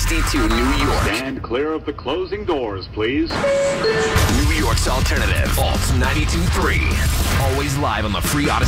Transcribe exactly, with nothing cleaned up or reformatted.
sixty-two New York. Stand clear of the closing doors, please. New York's alternative. Alt ninety-two point three. Always live on the free Odyssey.